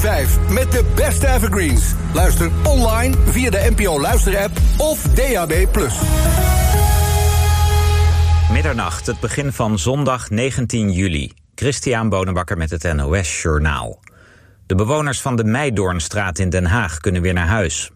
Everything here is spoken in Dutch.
5 met de beste evergreens. Luister online via de NPO Luisterapp of DAB+. Middernacht, het begin van zondag 19 juli. Christian Bonenbakker met het NOS Journaal. De bewoners van de Meidoornstraat in Den Haag kunnen weer naar huis.